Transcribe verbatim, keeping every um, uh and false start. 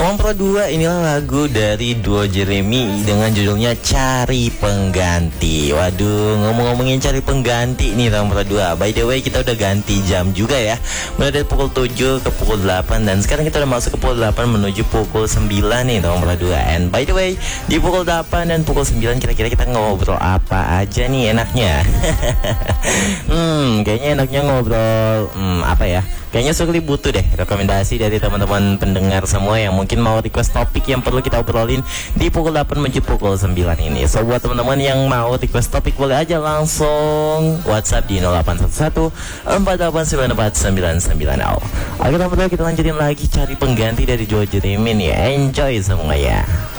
Nomor dua, inilah lagu dari duo Jeremy dengan judulnya Cari Pengganti. Waduh, ngomong-ngomongin cari pengganti nih nomor dua. By the way, kita udah ganti jam juga ya. Mulai dari pukul tujuh ke pukul delapan, dan sekarang kita udah masuk ke pukul delapan menuju pukul sembilan nih nomor dua. And by the way, di pukul delapan dan pukul sembilan kira-kira kita ngobrol apa aja nih enaknya? Hmm, kayaknya enaknya ngobrol hmm, apa ya? Kayaknya Sukli butuh deh rekomendasi dari teman-teman pendengar semua yang mungkin mau request topik yang perlu kita obrolin di pukul delapan menuju pukul sembilan ini. So buat teman-teman yang mau request topik, boleh aja langsung WhatsApp di nol delapan satu satu empat delapan sembilan empat sembilan sembilan nol. Oke teman-teman, kita lanjutin lagi Cari Pengganti dari duo Jeremy nih. Enjoy semua ya.